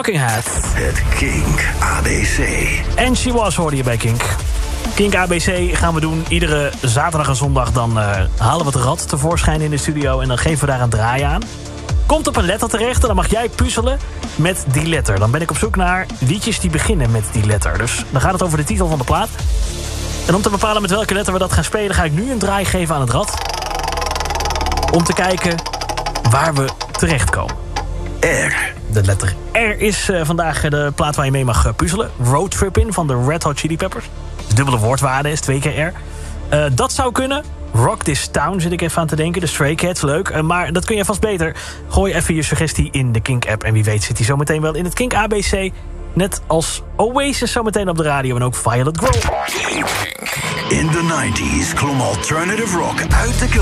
Talking Head. Het Kink ABC. And She Was hoorde je bij Kink. Kink ABC gaan we doen iedere zaterdag en zondag. Dan halen we het rad tevoorschijn in de studio en dan geven we daar een draai aan. Komt op een letter terecht en dan mag jij puzzelen met die letter. Dan ben ik op zoek naar liedjes die beginnen met die letter. Dus dan gaat het over de titel van de plaat. En om te bepalen met welke letter we dat gaan spelen, ga ik nu een draai geven aan het rad. Om te kijken waar we terechtkomen. R. De letter R is vandaag de plaat waar je mee mag puzzelen. Road Trippin' van de Red Hot Chili Peppers. Dus dubbele woordwaarde is 2 keer R. Dat zou kunnen. Rock This Town zit ik even aan te denken. De Stray Cats, leuk. Maar dat kun je vast beter. Gooi even je suggestie in de Kink-app. En wie weet zit hij zometeen wel in het Kink ABC. Net als Oasis zometeen op de radio. En ook Violet Grove. In de 90s klom alternative rock uit de